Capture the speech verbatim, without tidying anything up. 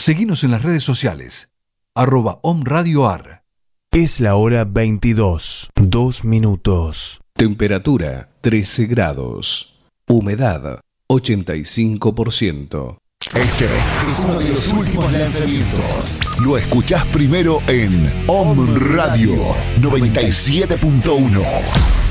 Seguinos en las redes sociales, arroba omradioar. Es la hora veintidós, dos minutos. Temperatura trece grados. Humedad ochenta y cinco por ciento. Este es uno de los últimos lanzamientos. Lo escuchás primero en Om Radio noventa y siete punto uno.